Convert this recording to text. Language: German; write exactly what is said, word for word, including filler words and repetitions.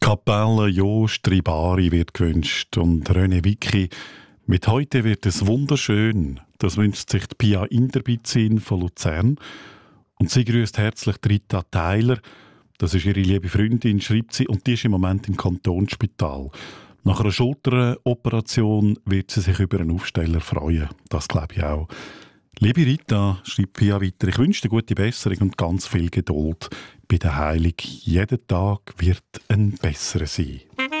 Kapelle Jo Stribari wird gewünscht und René Wicki mit «Heute wird es wunderschön». Das wünscht sich die Pia Inderbizin von Luzern. Und sie grüßt herzlich die Rita Theiler. Das ist ihre liebe Freundin, schreibt sie, und die ist im Moment im Kantonsspital. Nach einer Schulteroperation wird sie sich über einen Aufsteller freuen. Das glaube ich auch. Liebe Rita, schreibt Pia weiter, ich wünsche dir gute Besserung und ganz viel Geduld bei der Heilung. Jeder Tag wird ein besserer sein.